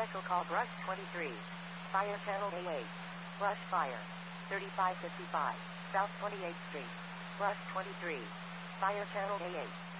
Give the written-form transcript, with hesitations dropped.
Special call brush 23. Fire channel A8. Brush fire. 3555. South 28th Street. Brush 23. Fire channel A8.